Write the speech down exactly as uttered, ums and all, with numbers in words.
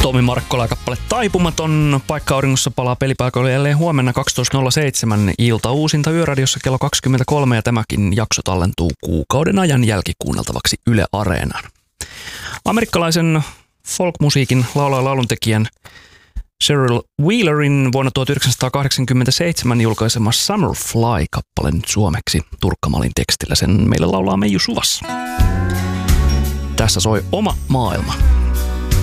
Tomi Markkola kappale Taipumaton. Paikka auringossa palaa pelipaikoille jälleen huomenna kaksitoista nolla seitsemän ilta uusinta Yöradiossa kello kaksikymmentäkolme ja tämäkin jakso tallentuu kuukauden ajan jälkikuunneltavaksi Yle Areenaan. Amerikkalaisen folkmusiikin laulaja ja lauluntekijän Cheryl Wheelerin vuonna tuhatyhdeksänsataakahdeksankymmentäseitsemän julkaisema Summer Fly-kappale nyt suomeksi Turkka-Malin tekstillä. Sen meille laulaa Meiju Suvassa. Tässä soi Oma maailma.